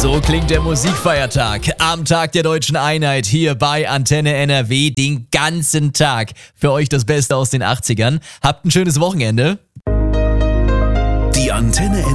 So klingt der Musikfeiertag am Tag der Deutschen Einheit hier bei Antenne NRW den ganzen Tag. Für euch das Beste aus den 80ern. Habt ein schönes Wochenende. Die Antenne